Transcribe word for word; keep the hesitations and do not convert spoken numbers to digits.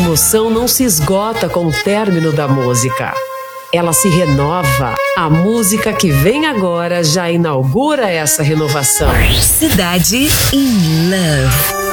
emoção não se esgota com o término da música. Ela se renova. A música que vem agora já inaugura essa renovação. Cidade in Love.